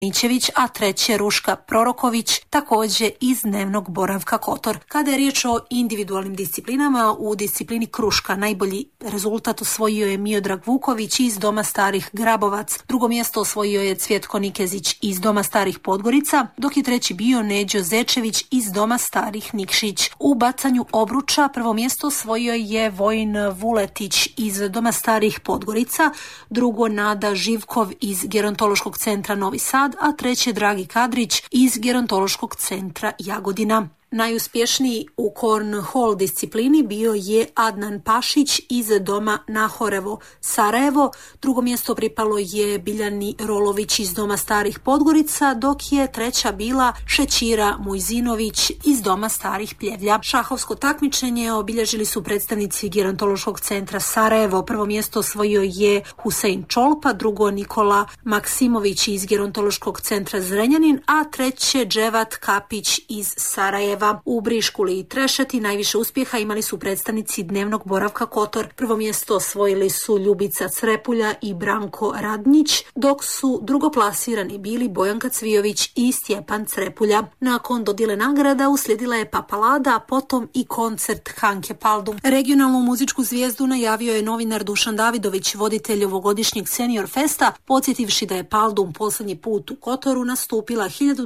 Mićević, a treće Ruška Proroković, također iz dnevnog boravka Kotor. Kada je riječ o individualnim disciplinama, u disciplini kruška najbolji rezultat osvojio je Miodrag Vuković iz Doma starih Grabovac. Drugo mjesto osvojio je Cvjetko Nikezić iz Doma starih Podgorica, dok je treći bio Neđo Zečević iz Doma starih Nikšić. U bacanju obruča prvo mjesto osvojio je Vojin Vuletić iz Doma starih Podgorica, drugo Nada Živkov iz Gerontološkog centra Novi Sad, a treće Dragi Kadrić iz Gerontološkog centra Jagodina. Najuspješniji u cornhole disciplini bio je Adnan Pašić iz Doma Nahorevo Sarajevo. Drugo mjesto pripalo je Biljani Rolović iz Doma starih Podgorica, dok je treća bila Šećira Mujzinović iz Doma starih Pljevlja. Šahovsko takmičenje obilježili su predstavnici Gerontološkog centra Sarajevo. Prvo mjesto osvojio je Husein Čolpa, drugo Nikola Maksimović iz Gerontološkog centra Zrenjanin, a treće Dževat Kapić iz Sarajeva. U Briškuli i Trešeti najviše uspjeha imali su predstavnici dnevnog boravka Kotor. Prvo mjesto osvojili su Ljubica Crepulja i Branko Radnjić, dok su drugoplasirani bili Bojanka Cvijović i Stjepan Crepulja. Nakon dodjele nagrada uslijedila je papalada, a potom i koncert Hanke Paldum. Regionalnu muzičku zvijezdu najavio je novinar Dušan Davidović, voditelj ovogodišnjeg Senior Festa, podsjetivši da je Paldum posljednji put u Kotoru nastupila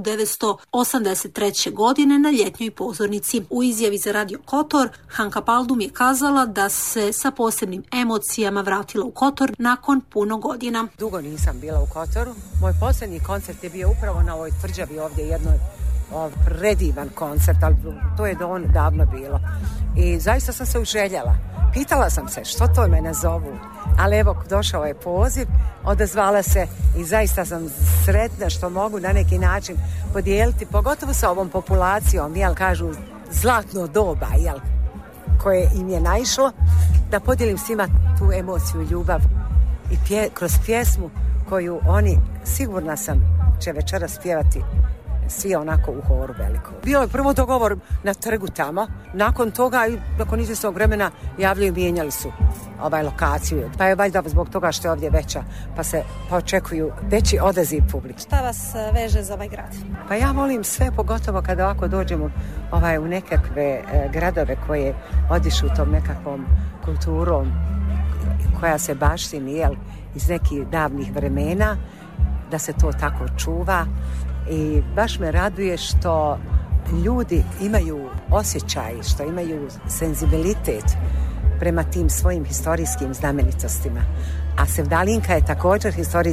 1983. godine na ljetnjoj pozornici. U izjavi za Radio Kotor, Hanka Paldum je kazala da se sa posebnim emocijama vratila u Kotor nakon puno godina. Dugo nisam bila u Kotoru. Moj posljednji koncert je bio upravo na ovoj tvrđavi ovdje, jednoj predivan koncert, ali to je davno bilo. I zaista sam se uželjela. Pitala sam se što to mene zovu, ali evo došao je poziv, odazvala se i zaista sam sretna što mogu na neki način podijeliti, pogotovo sa ovom populacijom, jel kažu zlatno doba, jel, koje im je naišlo, da podijelim svima tu emociju, ljubav i kroz pjesmu koju oni, sigurna sam, će večeras pjevati svi onako u horu veliko. Bio je prvo dogovor na trgu tamo, nakon toga i nakon izvjesnog vremena javljaju, mijenjali su lokaciju, pa je valjda zbog toga što je ovdje veća, pa se očekuju veći odaziv publike. Šta vas veže za ovaj grad? Pa ja volim sve, pogotovo kada ovako dođemo u nekakve gradove koje odišu tom nekakvom kulturom koja se baštini, jel, iz nekih davnih vremena, da se to tako čuva. I baš me raduje što ljudi imaju osjećaj, što imaju senzibilitet prema tim svojim historijskim znamenitostima. A Sevdalinka je također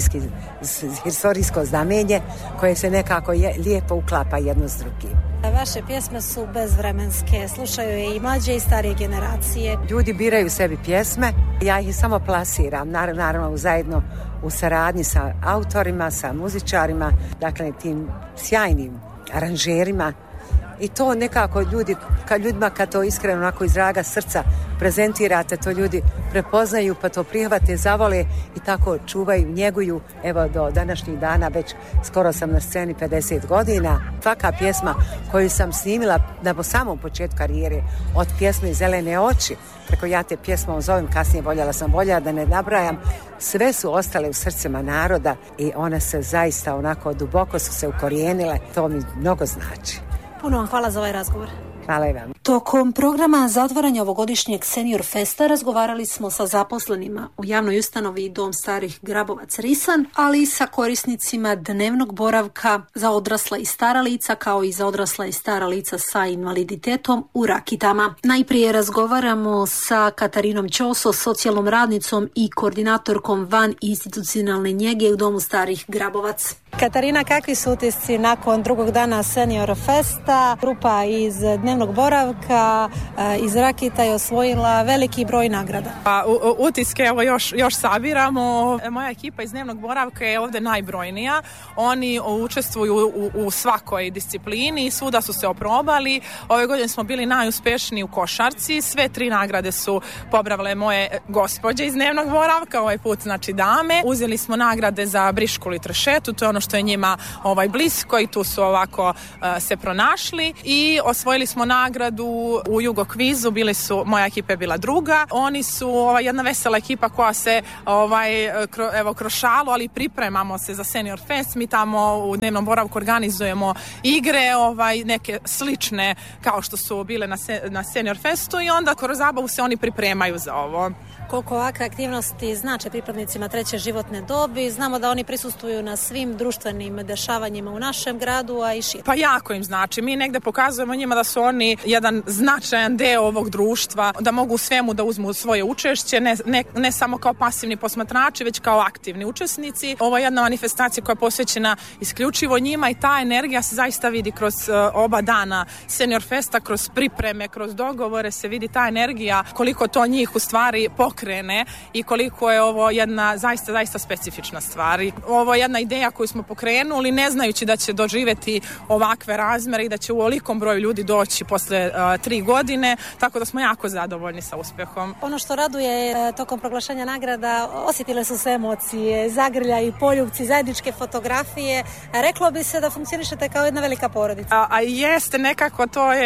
historijsko znamenje koje se nekako lijepo uklapa jedno s drugim. Vaše pjesme su bezvremenske, slušaju je i mlađe i starije generacije. Ljudi biraju sebi pjesme, ja ih samo plasiram, naravno zajedno u saradnji sa autorima, sa muzičarima, dakle tim sjajnim aranžerima. I to nekako ljudima kad to iskreno onako iz raga srca prezentirate, to ljudi prepoznaju, pa to prihvate, zavole i tako čuvaju, njeguju. Evo do današnjih dana, već skoro sam na sceni 50 godina. Svaka pjesma koju sam snimila na samom početku karijere, od pjesme Zelene oči, preko ja te pjesmom zovem, kasnije voljela da ne nabrajam, sve su ostale u srcima naroda i one se zaista onako duboko su se ukorijenile. To mi mnogo znači. Puno vam hvala za ovaj razgovor. Hvala i vam. Tokom programa zatvaranja ovogodišnjeg Senior Festa razgovarali smo sa zaposlenima u javnoj ustanovi Dom starih Grabovac Risan, ali i sa korisnicima dnevnog boravka za odrasla i stara lica, kao i za odrasla i stara lica sa invaliditetom u Rakitama. Najprije razgovaramo sa Katarinom Ćoso, socijalnom radnicom i koordinatorkom van institucionalne njege u Domu starih Grabovac. Katarina, kakvi su utisci nakon drugog dana Senior Festa? Grupa iz dnevnog boravka iz Rakita je osvojila veliki broj nagrada. Utiske evo još sabiramo. Moja ekipa iz dnevnog boravka je ovdje najbrojnija. Oni učestvuju u svakoj disciplini, svuda su se oprobali. Ove godine smo bili najuspješniji u košarci. Sve 3 nagrade su pobravile moje gospođe iz dnevnog boravka, ovaj put znači dame. Uzeli smo nagrade za Briškuli i Tršetu, to je ono što što je njima blisko i tu su ovako se pronašli i osvojili smo nagradu u Jugo kvizu, moja ekipa je bila druga. Oni su jedna vesela ekipa koja se kroz šalu, ali pripremamo se za Senior Fest. Mi tamo u dnevnom boravku organizujemo igre, neke slične kao što su bile na Senior Festu i onda kroz zabavu se oni pripremaju za ovo. Koliko ovakve aktivnosti znače pripadnicima treće životne dobi? Znamo da oni prisustvuju na svim društvenim dešavanjima u našem gradu, a i šire. Pa jako im znači. Mi negde pokazujemo njima da su oni jedan značajan deo ovog društva, da mogu u svemu da uzmu svoje učešće, ne samo kao pasivni posmatrači, već kao aktivni učesnici. Ovo je jedna manifestacija koja je posvećena isključivo njima i ta energija se zaista vidi kroz oba dana Senior Festa, kroz pripreme, kroz dogovore se vidi ta energija, koliko to njih u stvari pokrene i koliko je ovo jedna zaista specifična stvar. Ovo je jedna ideja koju smo pokrenuli ne znajući da će doživjeti ovakve razmere i da će u ovolikom broju ljudi doći posle 3 godine, tako da smo jako zadovoljni sa uspjehom. Ono što raduje tokom proglašenja nagrada, osjetile su se emocije, zagrljaj, poljubci, zajedničke fotografije. Reklo bi se da funkcionišete kao jedna velika porodica. A jeste, nekako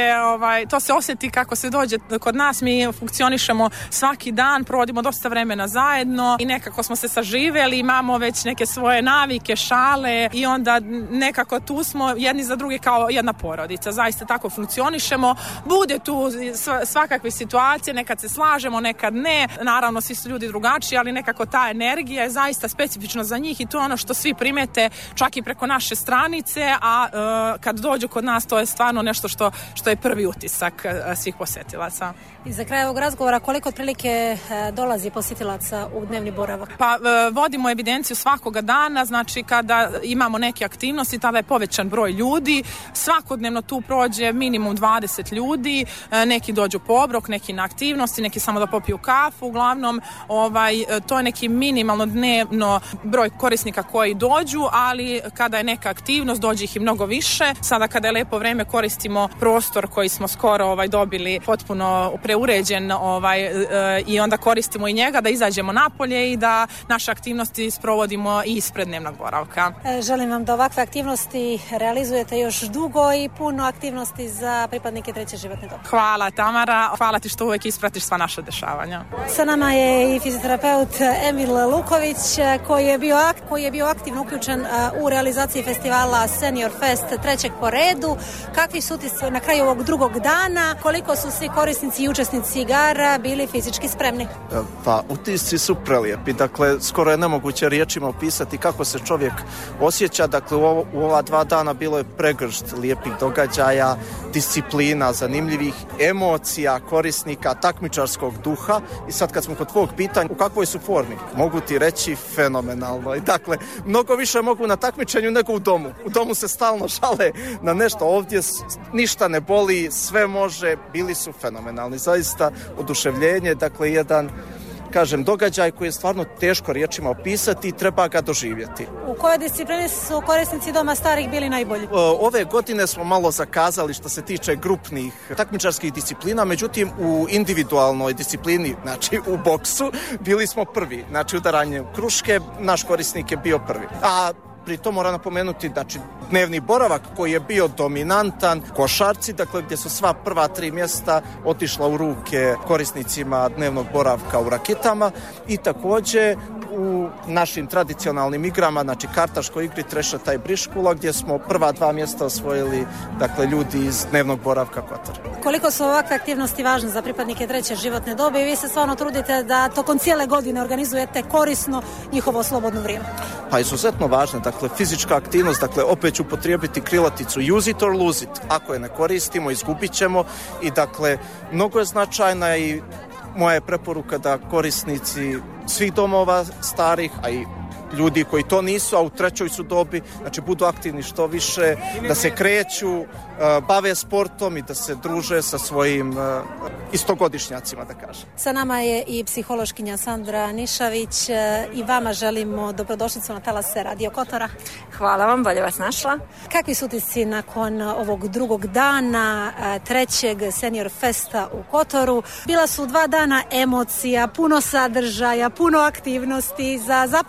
to se osjeti kako se dođe kod nas. Mi funkcionišemo svaki dan, provodimo dosta vremena zajedno i nekako smo se saživjeli, imamo već neke svoje navike, šale i onda nekako tu smo jedni za drugi kao jedna porodica. Zaista tako funkcionišemo. Bude tu svakakve situacije, nekad se slažemo, nekad ne. Naravno, svi su ljudi drugačiji, ali nekako ta energija je zaista specifična za njih i to je ono što svi primete čak i preko naše stranice, a kad dođu kod nas to je stvarno nešto što je prvi utisak svih posjetilaca. I za kraj ovog razgovora, koliko otprilike dolazi posjetilaca u dnevni boravak? Pa vodimo evidenciju svakoga dana, znači kada imamo neke aktivnosti, tada je povećan broj ljudi. Svakodnevno tu prođe minimum 20 ljudi, neki dođu po obrok, neki na aktivnosti, neki samo da popiju kafu. Uglavnom, to je neki minimalno dnevno broj korisnika koji dođu, ali kada je neka aktivnost, dođe ih i mnogo više. Sada kada je lepo vreme, koristimo prostor koji smo skoro dobili potpuno preuređen i onda koristimo i njega da izađemo napolje i da naše aktivnosti sprovodimo i ispred dnevnog boravka. Želim vam da ovakve aktivnosti realizujete još dugo i puno aktivnosti za pripadnike treće životne dobi. Hvala Tamara, hvala ti što uvijek ispratiš sva naša dešavanja. Sa nama je i fizioterapeut Emil Luković koji je bio aktivno uključen u realizaciji festivala Senior Fest 3. po redu. Kakvi su utisci na kraju ovog drugog dana? Koliko su svi korisnici i učesnici igara bili fizički spremni? Pa utisci su prelijepi, dakle skoro je nemoguće riječima opisati kako se čovjek osjeća. Dakle u ova 2 dana bilo je pregršt lijepih događaja, disciplina, zanimljivih emocija, korisnika, takmičarskog duha. I sad kad smo kod tvojeg pitanja, u kakvoj su formi? Mogu ti reći fenomenalno. I dakle, mnogo više mogu na takmičenju nego u domu. U domu se stalno šale na nešto, ovdje ništa ne boli, sve može, bili su fenomenalni. Zaista oduševljenje, dakle jedan događaj koji je stvarno teško riječima opisati i treba ga doživjeti. U kojoj disciplini su korisnici Doma starih bili najbolji? Ove godine smo malo zakazali što se tiče grupnih takmičarskih disciplina, međutim u individualnoj disciplini, znači u boksu, bili smo prvi. Znači udaranje kruške, naš korisnik je bio prvi. A pri tom moram napomenuti, znači, dnevni boravak koji je bio dominantan, košarci, dakle gdje su sva prva 3 mjesta otišla u ruke korisnicima dnevnog boravka u raketama i također u našim tradicionalnim igrama, znači kartaškoj igri Trešeta i Briškula, gdje smo prva 2 mjesta osvojili, dakle, ljudi iz dnevnog boravka Kotor. Koliko su ovakve aktivnosti važne za pripadnike treće životne dobi i vi se stvarno trudite da tokom cijele godine organizujete korisno njihovo slobodno vrijeme? Pa izuzetno važno, dakle fizička aktivnost, dakle opet ću upotrijebiti krilaticu use it or lose it. Ako je ne koristimo, izgubit ćemo i dakle mnogo je značajna i moja je preporuka da korisnici svih domova starih, a i ljudi koji to nisu, a u trećoj su dobi, znači budu aktivni što više, da se kreću, bave sportom i da se druže sa svojim istogodišnjacima, da kažem. Sa nama je i psihološkinja Sandra Nišavić. I vama želimo dobrodošlicu na talase Radio Kotora. Hvala vam, bolje vas našla. Kakvi su utisci nakon ovog drugog dana trećeg Senior Festa u Kotoru? Bila su 2 dana emocija, puno sadržaja, puno aktivnosti za zaposlene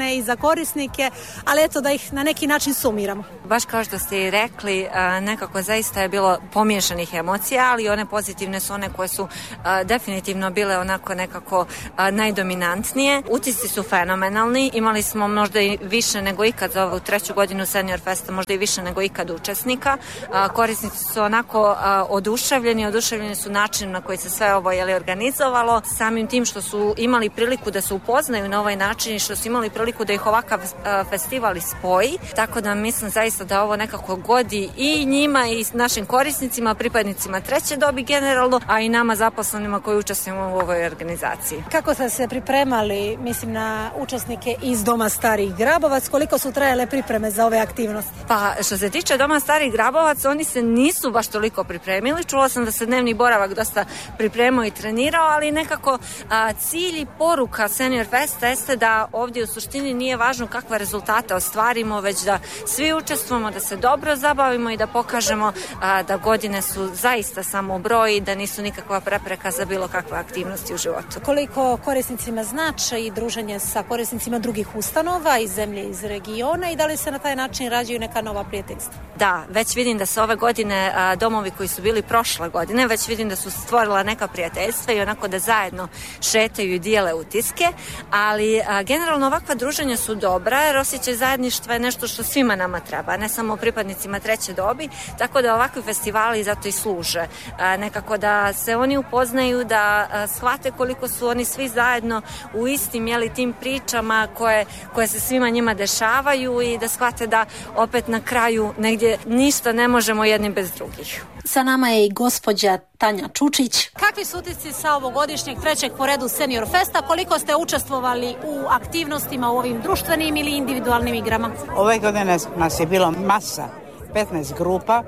učesnike i za korisnike, ali eto da ih na neki način sumiramo. Baš kao što ste i rekli, nekako zaista je bilo pomiješanih emocija, ali one pozitivne su one koje su definitivno bile onako nekako najdominantnije. Utisci su fenomenalni, imali smo možda i više nego ikad za ovu 3. godinu Senior Festa, možda i više nego ikad učesnika. Korisnici su onako oduševljeni su načinom na koji se sve ovo organizovalo, samim tim što su imali priliku da se upoznaju na ovaj način i što su imali priliku da ih ovakav festival spoji, tako da mislim zaista da ovo nekako godi i njima i našim korisnicima, pripadnicima treće dobi generalno, a i nama zaposlenima koji učestvujemo u ovoj organizaciji. Kako ste se pripremali, mislim na učesnike iz Doma Starih Grabovac, koliko su trajale pripreme za ove aktivnosti? Pa što se tiče Doma Starih Grabovac, oni se nisu baš toliko pripremili. Čula sam da se dnevni boravak dosta pripremao i trenirao, ali nekako cilj i poruka Senior Festa jeste da ovdje u suštini nije važno kakve rezultate ostvarimo, već da svi učestvujemo, da se dobro zabavimo i da pokažemo da godine su zaista samo broj i da nisu nikakva prepreka za bilo kakve aktivnosti u životu. Koliko korisnicima znači i druženje sa korisnicima drugih ustanova iz zemlje, iz regiona i da li se na taj način rađaju neka nova prijateljstva? Da, već vidim da se ove godine domovi koji su bili prošle godine, već vidim da su stvorila neka prijateljstva i onako da zajedno šetaju i dijele utiske, ali generalno ovakva druženja su dobra jer osjećaj zajedništva je nešto što svima nama treba, ne samo pripadnicima treće dobi, tako da ovakvi festivali zato i služe. Nekako da se oni upoznaju, da shvate koliko su oni svi zajedno u istim tim pričama koje se svima njima dešavaju i da shvate da opet na kraju negdje ništa ne možemo jedni bez drugih. Sa nama je i gospođa Tanja Čučić. Kakvi su utisci sa ovogodišnjeg 3. po redu Senior Festa? Koliko ste učestvovali u aktivnostima u ovim društvenim ili individualnim igrama? Ove godine nas je bilo masa. 15 grupa,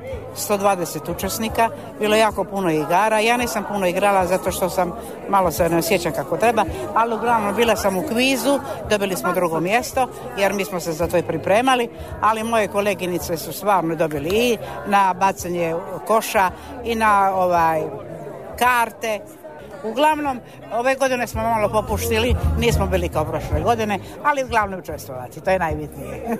120 učesnika, bilo jako puno igara. Ja nisam puno igrala zato što sam malo se ne osjećam kako treba, ali uglavnom bila sam u kvizu, dobili smo 2. mjesto jer mi smo se za to i pripremali, ali moje koleginice su stvarno dobili i na bacanje koša i na karte. Uglavnom, ove godine smo malo popuštili, nismo bili kao prošle godine, ali uglavnom učestvovati, to je najbitnije.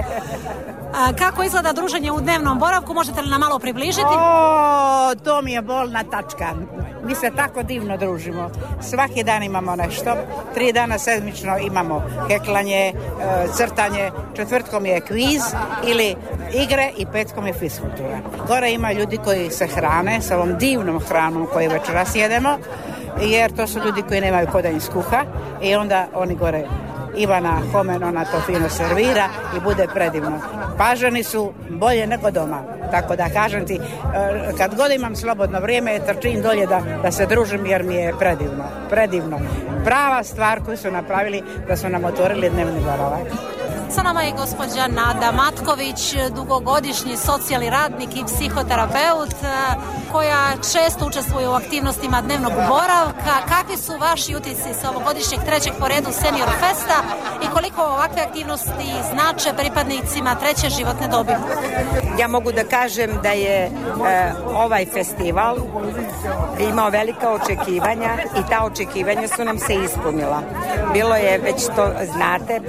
A kako izgleda druženje u dnevnom boravku, možete li nam malo približiti? To mi je bolna tačka. Mi se tako divno družimo. Svaki dan imamo nešto, 3 dana sedmično imamo heklanje, crtanje, četvrtkom je kviz ili igre i petkom je fiskultura. Gore ima ljudi koji se hrane sa ovom divnom hranom koju večeras jedemo, jer to su ljudi koji nemaju ko da im skuha i onda oni gore Ivana Homen, ona to fino servira i bude predivno. Pažani su bolje nego doma. Tako da kažem ti, kad god imam slobodno vrijeme, trčim dolje da se družim jer mi je predivno. Predivno. Prava stvar koju su napravili da su nam otvorili dnevni boravak. Sa nama je gospođa Nada Matković, dugogodišnji socijalni radnik i psihoterapeut koja često učestvuje u aktivnostima dnevnog boravka. Kakvi su vaši utisci sa ovogodišnjeg 3. po redu Senior Festa i koliko ovakve aktivnosti znače pripadnicima treće životne dobi? Ja mogu da kažem da je ovaj festival imao velika očekivanja i ta očekivanja su nam se ispunila. Bilo je, već to znate,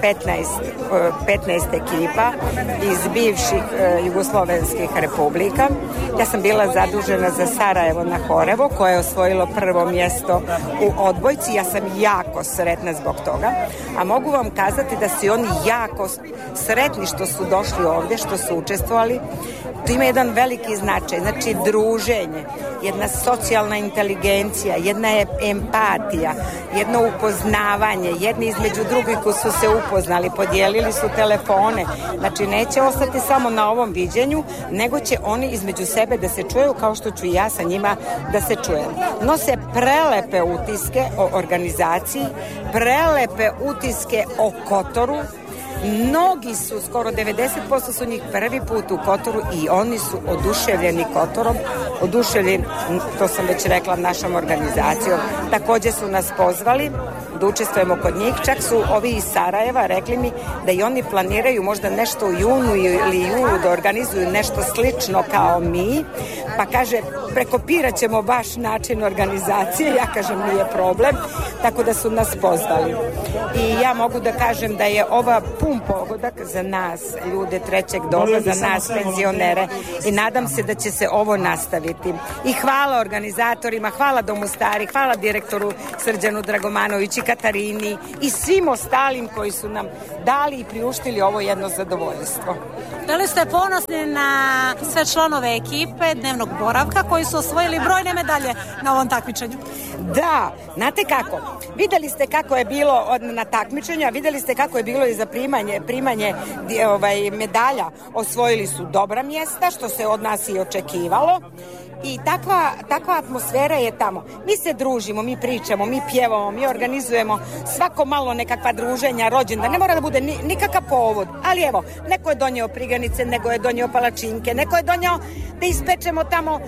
15 ekipa iz bivših jugoslovenskih republika. Ja sam bila zadužena za Sarajevo na Horevo koje je osvojilo 1. mjesto u odbojci. Ja sam jako sretna zbog toga, a mogu vam kazati da su oni jako sretni što su došli ovdje, što su učestvovali. To ima jedan veliki značaj, znači druženje, jedna socijalna inteligencija, jedna empatija, jedno upoznavanje, jedni između drugih koji su se upoznali, podijelili su telefone, znači neće ostati samo na ovom viđenju, nego će oni između sebe da se čuju kao što ću i ja sa njima da se čujem. Nose prelepe utiske o organizaciji, prelepe utiske o Kotoru. Mnogi su, skoro 90% su njih prvi put u Kotoru i oni su oduševljeni Kotorom, oduševljeni, to sam već rekla, našom organizacijom. Također su nas pozvali da učestvujemo kod njih. Čak su ovi iz Sarajeva rekli mi da i oni planiraju možda nešto u junu ili julu da organizuju nešto slično kao mi, pa kaže prekopirat ćemo baš način organizacije. Ja kažem nije problem, tako da su nas pozvali. I ja mogu da kažem da je ova pun pogodak za nas, ljude trećeg doba, za nas penzionere, i nadam se da će se ovo nastaviti. I hvala organizatorima, hvala Domu starih, hvala direktoru Srđanu Dragomanoviću i Katarini i svim ostalim koji su nam dali i priuštili ovo jedno zadovoljstvo. Da li ste ponosni na sve članove ekipe dnevnog boravka koji su osvojili brojne medalje na ovom takmičenju? Da, znate kako? Videli ste kako je bilo na takmičenju, a videli ste kako je bilo i za primanje medalja. Osvojili su dobra mjesta, što se od nas i očekivalo. I takva atmosfera je tamo. Mi se družimo, mi pričamo, mi pjevamo, mi organizujemo svako malo nekakva druženja, rođendan. Ne mora da bude nikakav povod, ali evo, neko je donio priganice, neko je donio palačinke, neko je donio da ispečemo tamo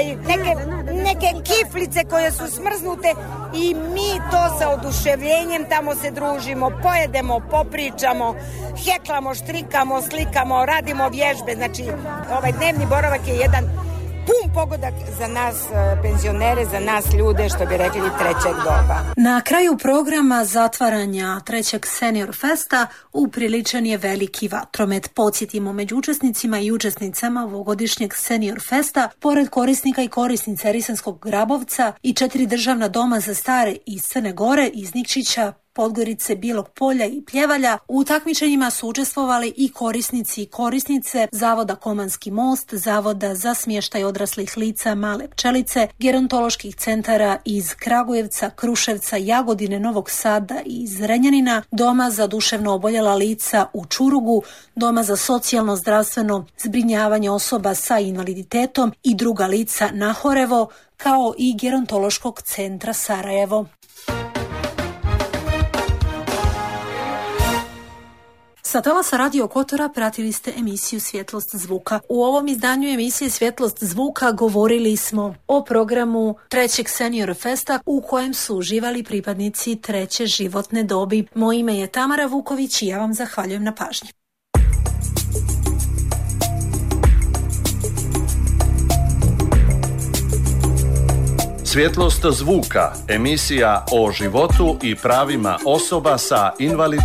neke kiflice koje su smrznute i mi to sa oduševljenjem tamo se družimo, pojedemo, popričamo, heklamo, štrikamo, slikamo, radimo vježbe. Znači, ovaj dnevni boravak je jedan pun pogodak za nas penzionere, za nas ljude, što bi rekli, trećeg doba. Na kraju programa zatvaranja trećeg Senior Festa upriličen je veliki vatromet. Podsjetimo, među učesnicima i učesnicama ovogodišnjeg Senior Festa, pored korisnika i korisnica Risanskog Grabovca i 4 državna doma za stare iz Crne Gore, iz Nikšića, Podgorice, Bijelog Polja i Pljevalja, u takmičenjima su učestvovali i korisnici i korisnice Zavoda Komanski most, Zavoda za smještaj odraslih lica Male Pčelice, gerontoloških centara iz Kragujevca, Kruševca, Jagodine, Novog Sada i Zrenjanina, Doma za duševno oboljela lica u Čurugu, Doma za socijalno zdravstveno zbrinjavanje osoba sa invaliditetom i druga lica Nahorevo, kao i gerontološkog centra Sarajevo. Sa talasa Radio Kotora pratili ste emisiju Svjetlost zvuka. U ovom izdanju emisije Svjetlost zvuka govorili smo o programu trećeg Senior Festa u kojem su uživali pripadnici treće životne dobi. Moje ime je Tamara Vuković i ja vam zahvaljujem na pažnji. Svjetlost zvuka, emisija o životu i pravima osoba sa invaliditetom.